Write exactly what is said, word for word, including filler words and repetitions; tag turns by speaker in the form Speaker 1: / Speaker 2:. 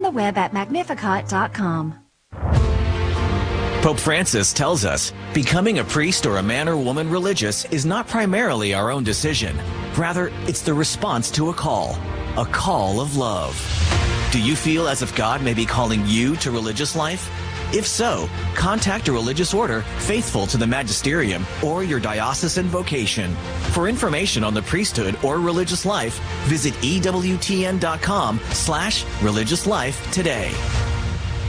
Speaker 1: the web at magnificat dot com.
Speaker 2: Pope Francis tells us, becoming a priest or a man or woman religious is not primarily our own decision. Rather, it's the response to a call, a call of love. Do you feel as if God may be calling you to religious life? If so, contact a religious order faithful to the magisterium or your diocesan vocation. For information on the priesthood or religious life, visit E W T N dot com slash religious life today.